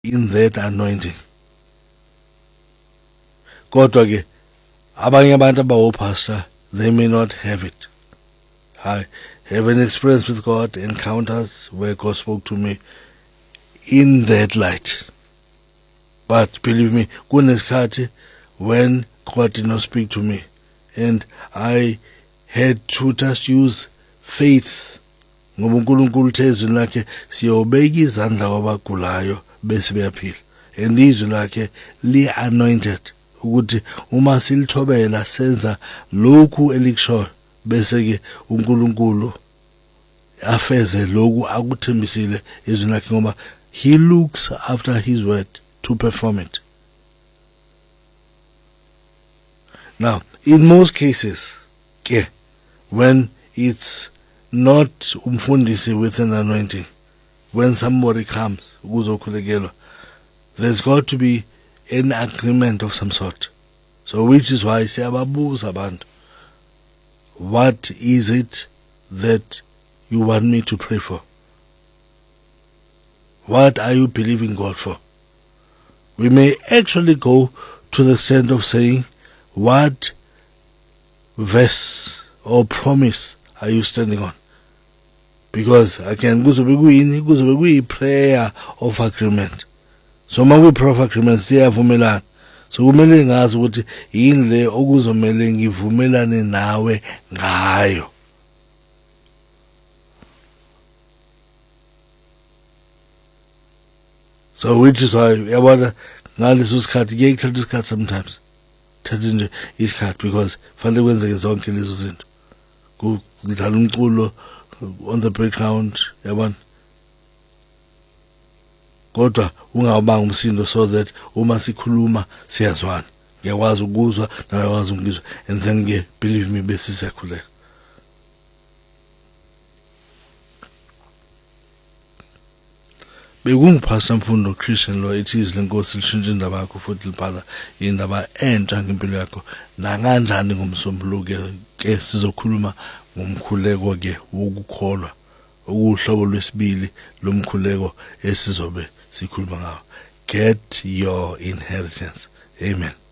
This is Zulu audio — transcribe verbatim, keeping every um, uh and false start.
in that anointing. Kodwa ke abanye abantu abawo pastor, they may not have it. I have an experience with God, encounters where God spoke to me in that light. But believe me, kunesikhathi when God did not speak to me, and I had to just use faith. Ngoba uNkulunkulu uthe ezwini lakhe siyobeka izandla kwabagulayo bese beyaphila. And izwi lakhe li-anointed ukuthi uma silithobela senza lokhu elikushoyo bese ke uNkulunkulu afeze lokhu akuthembisile ezwini lakhe ngoba he looks after his word to perform it. Now, in most cases, ke, when it's not umfundisi with an anointing, when somebody comes, there's got to be an agreement of some sort. So which is why siyababuza abantu, what is it that you want me to pray for? What are you believing God for? We may actually go to the extent of saying, what verse or promise are you standing on? Because again, kuzobe kuyini, kuzobe kuyi prayer of agreement. So ma we prayer of agreement siyavumelana. So kumele ngazi ukuthi yini le okuzomela ngivumelane nawe ngayo. So which is why yabona ngaleso sikhathi ke ikuthatha isikhathi sometimes. Thatha nje isikhathi because fanele kwenzeke zonke lezo zinto. Kudlala umculo on the background yabona. Kodwa ungawubanga umsindo so that uma sikhuluma siyazwana. Ngiyakwazi ukuzwa nawe wazi ukuzwa and then ke believe me bese siyakhuleka. Bekungipastor Mfundo Christian lo ethize lenkosi lishintshe indaba yakho futhi libhala indaba entsha ngempilo yakho nanganjani ngomsombuluko ke sizokhuluma ngomkhuleko ke wokukholwa okuhlobo lwesibili lomkhuleko esizobe sikhuluma ngawo. Get your inheritance. Amen.